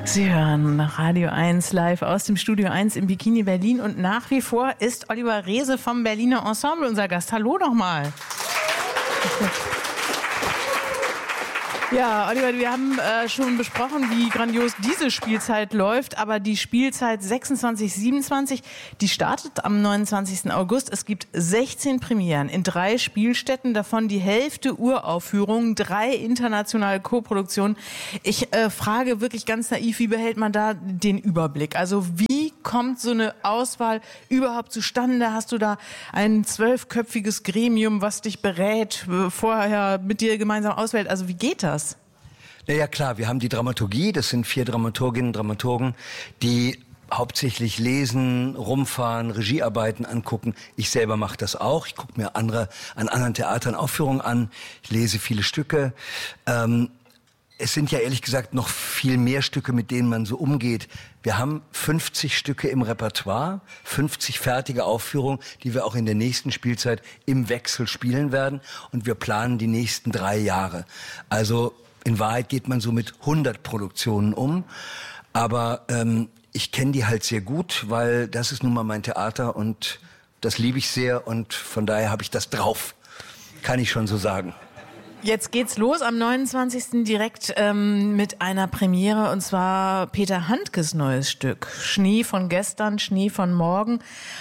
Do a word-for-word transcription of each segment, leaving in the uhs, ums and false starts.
Sie hören Radio eins live aus dem Studio eins im Bikini Berlin und nach wie vor ist Oliver Reese vom Berliner Ensemble unser Gast. Hallo nochmal. Ja, Oliver, wir haben äh, schon besprochen, wie grandios diese Spielzeit läuft, aber die Spielzeit sechsundzwanzig siebenundzwanzig, die startet am neunundzwanzigsten August. Es gibt sechzehn Premieren in drei Spielstätten, davon die Hälfte Uraufführungen, drei internationale Koproduktionen. Ich äh, frage wirklich ganz naiv, wie behält man da den Überblick? Also wie kommt so eine Auswahl überhaupt zustande? Hast du da ein zwölfköpfiges Gremium, was dich berät, vorher mit dir gemeinsam auswählt? Also wie geht das? Ja, ja klar, wir haben die Dramaturgie, das sind vier Dramaturginnen und Dramaturgen, die hauptsächlich lesen, rumfahren, Regiearbeiten angucken. Ich selber mache das auch. Ich gucke mir andere an anderen Theatern Aufführungen an. Ich lese viele Stücke. Ähm, es sind ja ehrlich gesagt noch viel mehr Stücke, mit denen man so umgeht. Wir haben fünfzig Stücke im Repertoire, fünfzig fertige Aufführungen, die wir auch in der nächsten Spielzeit im Wechsel spielen werden. Und wir planen die nächsten drei Jahre. Also in Wahrheit geht man so mit hundert Produktionen um. Aber ähm, ich kenne die halt sehr gut, weil das ist nun mal mein Theater und das liebe ich sehr. Und von daher habe ich das drauf, kann ich schon so sagen. Jetzt geht's los am neunundzwanzigsten direkt ähm, mit einer Premiere, und zwar Peter Handkes neues Stück. Schnee von gestern, Schnee von morgen.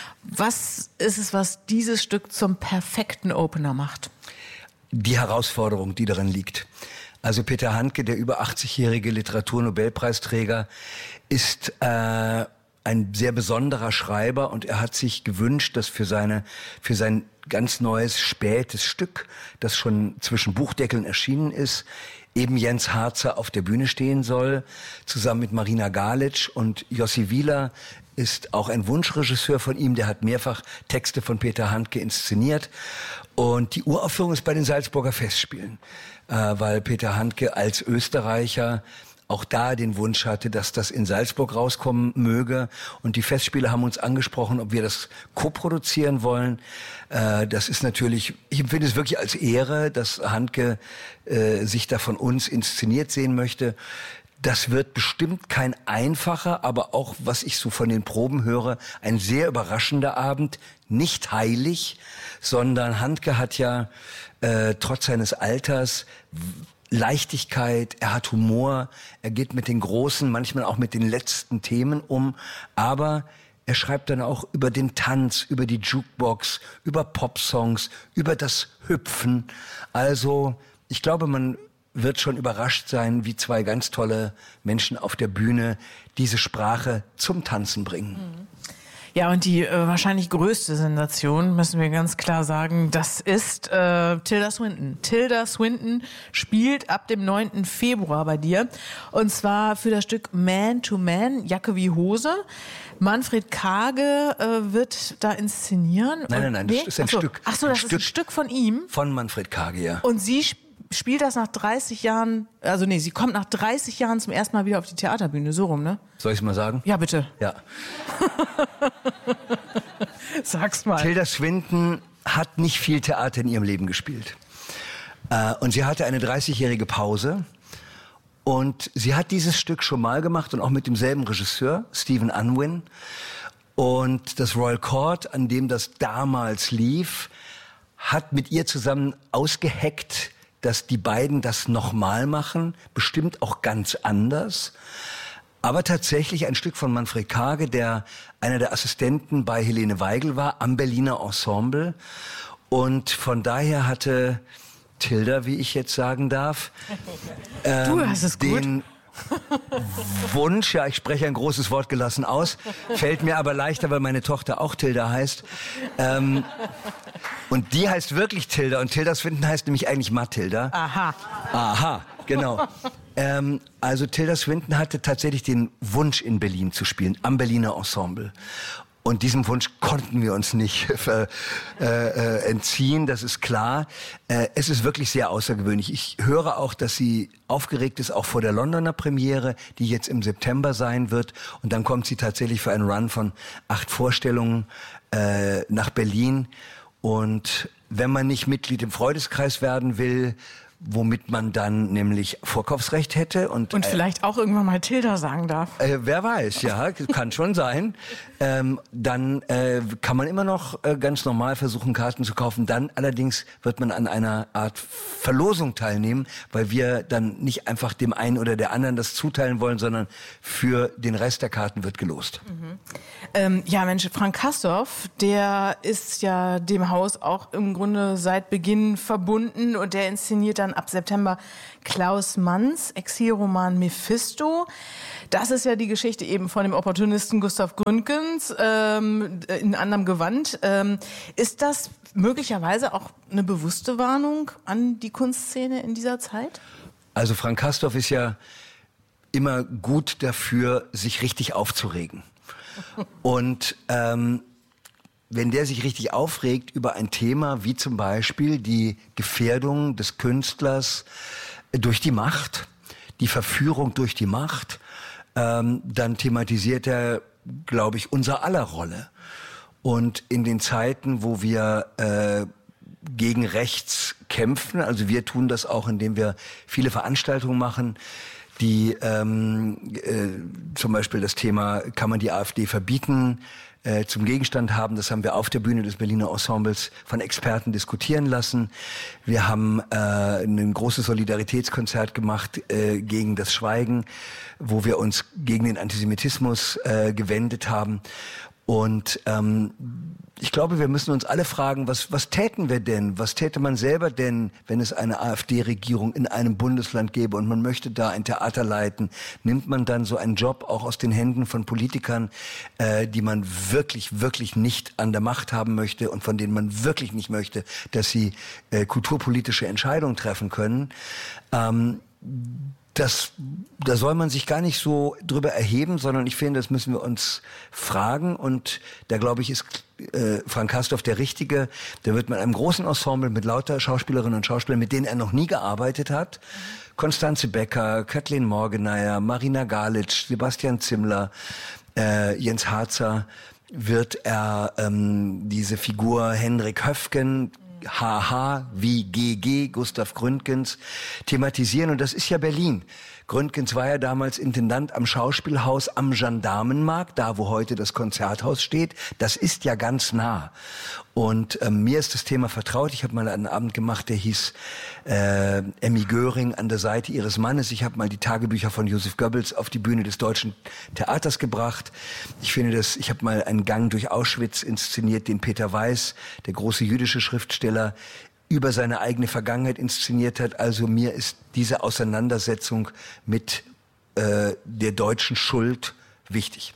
Was ist es, was dieses Stück zum perfekten Opener macht? Die Herausforderung, die darin liegt. Also Peter Handke, der über achtzigjährige Literaturnobelpreisträger, ist äh, ein sehr besonderer Schreiber und er hat sich gewünscht, dass für seine für sein ganz neues, spätes Stück, das schon zwischen Buchdeckeln erschienen ist, eben Jens Harzer auf der Bühne stehen soll, zusammen mit Marina Galitsch. Und Jossi Wieler ist auch ein Wunschregisseur von ihm, der hat mehrfach Texte von Peter Handke inszeniert. Und die Uraufführung ist bei den Salzburger Festspielen, äh, weil Peter Handke als Österreicher auch da den Wunsch hatte, dass das in Salzburg rauskommen möge. Und die Festspiele haben uns angesprochen, ob wir das koproduzieren wollen. Äh, das ist natürlich, ich empfinde es wirklich als Ehre, dass Handke äh, sich da von uns inszeniert sehen möchte. Das wird bestimmt kein einfacher, aber auch, was ich so von den Proben höre, ein sehr überraschender Abend. Nicht heilig, sondern Handke hat ja äh, trotz seines Alters Leichtigkeit, er hat Humor, er geht mit den großen, manchmal auch mit den letzten Themen um, aber er schreibt dann auch über den Tanz, über die Jukebox, über Popsongs, über das Hüpfen. Also ich glaube, man wird schon überrascht sein, wie zwei ganz tolle Menschen auf der Bühne diese Sprache zum Tanzen bringen. Mhm. Ja, und die äh, wahrscheinlich größte Sensation, müssen wir ganz klar sagen, das ist äh, Tilda Swinton. Tilda Swinton spielt ab dem neunten Februar bei dir. Und zwar für das Stück Man to Man, Jacke wie Hose. Manfred Karge äh, wird da inszenieren. Nein, nein, nein, das nee? ist ein Ach so. Stück. Ach so, das ein ist ein Stück von ihm? Von Manfred Karge, ja. Und sie spielt Spielt das nach dreißig Jahren, also nee, sie kommt nach dreißig Jahren zum ersten Mal wieder auf die Theaterbühne, so rum, ne? Soll ich es mal sagen? Ja, bitte. Ja. Sag's mal. Tilda Swinton hat nicht viel Theater in ihrem Leben gespielt. Äh, und sie hatte eine dreißigjährige Pause. Und sie hat dieses Stück schon mal gemacht und auch mit demselben Regisseur, Stephen Unwin. Und das Royal Court, an dem das damals lief, hat mit ihr zusammen ausgeheckt, dass die beiden das nochmal machen, bestimmt auch ganz anders. Aber tatsächlich ein Stück von Manfred Karge, der einer der Assistenten bei Helene Weigel war, am Berliner Ensemble. Und von daher hatte Tilda, wie ich jetzt sagen darf, ähm, du hast es gut. den Wunsch, ja, ich spreche ein großes Wort gelassen aus, fällt mir aber leichter, weil meine Tochter auch Tilda heißt. Ähm, und die heißt wirklich Tilda und Tilda Swinton heißt nämlich eigentlich Mathilda. Aha. Aha, genau. ähm, also Tilda Swinton hatte tatsächlich den Wunsch, in Berlin zu spielen, am Berliner Ensemble. Und diesem Wunsch konnten wir uns nicht äh, äh, entziehen, das ist klar. Äh, es ist wirklich sehr außergewöhnlich. Ich höre auch, dass sie aufgeregt ist, auch vor der Londoner Premiere, die jetzt im September sein wird. Und dann kommt sie tatsächlich für einen Run von acht Vorstellungen äh, nach Berlin. Und wenn man nicht Mitglied im Freundeskreis werden will, womit man dann nämlich Vorkaufsrecht hätte. Und, und vielleicht äh, auch irgendwann mal Tilda sagen darf. Äh, wer weiß, ja, kann schon sein. Ähm, dann äh, kann man immer noch äh, ganz normal versuchen, Karten zu kaufen. Dann allerdings wird man an einer Art Verlosung teilnehmen, weil wir dann nicht einfach dem einen oder der anderen das zuteilen wollen, sondern für den Rest der Karten wird gelost. Mhm. Ähm, ja, Mensch, Frank Castorf, der ist ja dem Haus auch im Grunde seit Beginn verbunden und der inszeniert dann ab September Klaus Manns Exilroman Mephisto. Das ist ja die Geschichte eben von dem Opportunisten Gustav Gründgens ähm, in anderem Gewand. Ähm, ist das möglicherweise auch eine bewusste Warnung an die Kunstszene in dieser Zeit? Also Frank Castorf ist ja immer gut dafür, sich richtig aufzuregen. Und ähm, wenn der sich richtig aufregt über ein Thema wie zum Beispiel die Gefährdung des Künstlers durch die Macht, die Verführung durch die Macht, ähm, dann thematisiert er, glaube ich, unser aller Rolle. Und in den Zeiten, wo wir äh, gegen rechts kämpfen, also wir tun das auch, indem wir viele Veranstaltungen machen, die ähm, äh, zum Beispiel das Thema, kann man die AfD verbieten, äh, zum Gegenstand haben. Das haben wir auf der Bühne des Berliner Ensembles von Experten diskutieren lassen. Wir haben äh, ein großes Solidaritätskonzert gemacht äh, gegen das Schweigen, wo wir uns gegen den Antisemitismus äh, gewendet haben. Und ähm, ich glaube, wir müssen uns alle fragen, was, was täten wir denn? Was täte man selber denn, wenn es eine AfD-Regierung in einem Bundesland gäbe und man möchte da ein Theater leiten? Nimmt man dann so einen Job auch aus den Händen von Politikern, äh, die man wirklich, wirklich nicht an der Macht haben möchte und von denen man wirklich nicht möchte, dass sie äh, kulturpolitische Entscheidungen treffen können? Ähm, Das, da soll man sich gar nicht so drüber erheben, sondern ich finde, das müssen wir uns fragen. Und da, glaube ich, ist äh, Frank Castorf der Richtige. Der wird mit einem großen Ensemble, mit lauter Schauspielerinnen und Schauspielern, mit denen er noch nie gearbeitet hat. Konstanze Becker, Kathleen Morgeneier, Marina Galitsch, Sebastian Zimmler, äh, Jens Harzer, wird er ähm, diese Figur Henrik Höfgen, H H wie G G, Gustav Gründgens, thematisieren. Und das ist ja Berlin. Gründgens war ja damals Intendant am Schauspielhaus am Gendarmenmarkt, da wo heute das Konzerthaus steht. Das ist ja ganz nah. Und äh, mir ist das Thema vertraut. Ich habe mal einen Abend gemacht, der hieß äh, Emmy Göring an der Seite ihres Mannes. Ich habe mal die Tagebücher von Josef Goebbels auf die Bühne des Deutschen Theaters gebracht. Ich finde das, ich habe mal einen Gang durch Auschwitz inszeniert, den Peter Weiß, der große jüdische Schriftsteller, über seine eigene Vergangenheit inszeniert hat. Also mir ist diese Auseinandersetzung mit äh, der deutschen Schuld wichtig.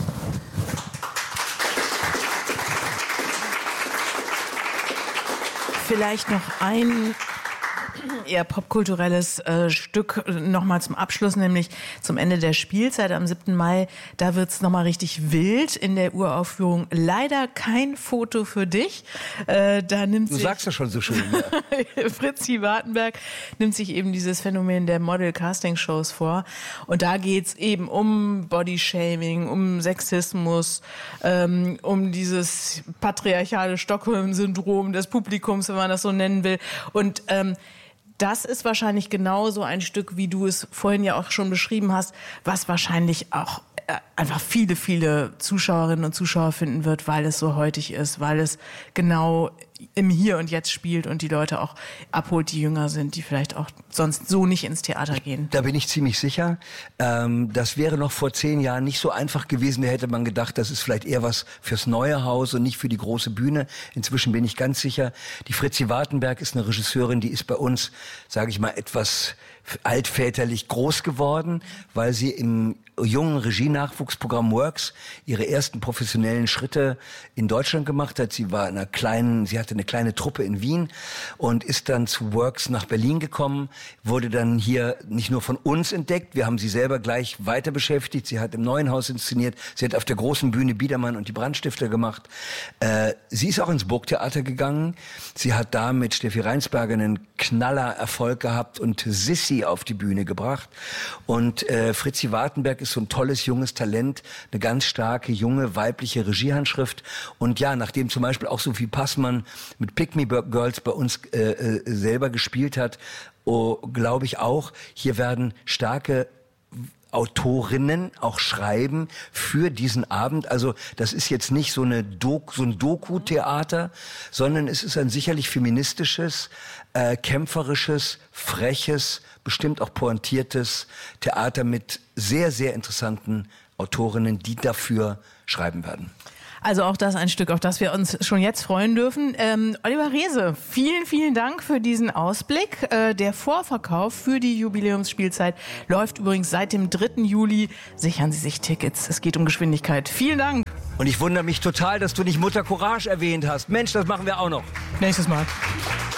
Vielleicht noch ein eher popkulturelles äh, Stück nochmal zum Abschluss, nämlich zum Ende der Spielzeit am siebten Mai. Da wird's nochmal richtig wild in der Uraufführung. Leider kein Foto für dich. Äh, da nimmt du sich sagst ja schon so schön. Ja. Fritzi Wartenberg nimmt sich eben dieses Phänomen der Model-Casting-Shows vor. Und da geht's eben um Bodyshaming, um Sexismus, ähm, um dieses patriarchale Stockholm-Syndrom des Publikums, wenn man das so nennen will. Und ähm, das ist wahrscheinlich genauso ein Stück, wie du es vorhin ja auch schon beschrieben hast, was wahrscheinlich auch einfach viele, viele Zuschauerinnen und Zuschauer finden wird, weil es so heutig ist, weil es genau im Hier und Jetzt spielt und die Leute auch abholt, die jünger sind, die vielleicht auch sonst so nicht ins Theater gehen. Da bin ich ziemlich sicher. Ähm, das wäre noch vor zehn Jahren nicht so einfach gewesen. Da hätte man gedacht, das ist vielleicht eher was fürs neue Haus und nicht für die große Bühne. Inzwischen bin ich ganz sicher, die Fritzi Wartenberg ist eine Regisseurin, die ist bei uns, sage ich mal, etwas altväterlich groß geworden, weil sie im jungen Regie-Nachwuchsprogramm Works ihre ersten professionellen Schritte in Deutschland gemacht hat. Sie war in einer kleinen, sie hatte eine kleine Truppe in Wien und ist dann zu Works nach Berlin gekommen, wurde dann hier nicht nur von uns entdeckt, wir haben sie selber gleich weiter beschäftigt. Sie hat im Neuen Haus inszeniert, sie hat auf der großen Bühne Biedermann und die Brandstifter gemacht. Äh, sie ist auch ins Burgtheater gegangen. Sie hat da mit Steffi Reinsberger einen Knaller-Erfolg gehabt und Sissi auf die Bühne gebracht. Und äh, Fritzi Wartenberg ist so ein tolles, junges Talent, eine ganz starke, junge, weibliche Regiehandschrift. Und ja, nachdem zum Beispiel auch Sophie Passmann mit Pick Me Girls bei uns äh, äh, selber gespielt hat oh, glaube ich auch, hier werden starke Autorinnen auch schreiben für diesen Abend. Also das ist jetzt nicht so, eine Doku, so ein Doku-Theater, sondern es ist ein sicherlich feministisches, äh, kämpferisches, freches, bestimmt auch pointiertes Theater mit sehr, sehr interessanten Autorinnen, die dafür schreiben werden. Also auch das ein Stück, auf das wir uns schon jetzt freuen dürfen. Ähm, Oliver Reese, vielen, vielen Dank für diesen Ausblick. Äh, der Vorverkauf für die Jubiläumsspielzeit läuft übrigens seit dem dritten Juli. Sichern Sie sich Tickets. Es geht um Geschwindigkeit. Vielen Dank. Und ich wundere mich total, dass du nicht Mutter Courage erwähnt hast. Mensch, das machen wir auch noch. Nächstes Mal.